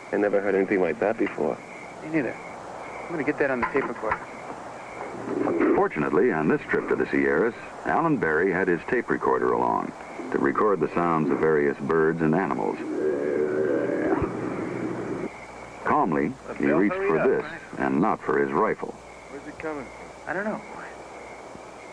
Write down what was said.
I never heard anything like that before. Me neither. I'm gonna get that on the tape recorder. Fortunately, on this trip to the Sierras, Alan Barry had his tape recorder along to record the sounds of various birds and animals. Calmly, he reached for this and not for his rifle. Where's it coming from? I don't know.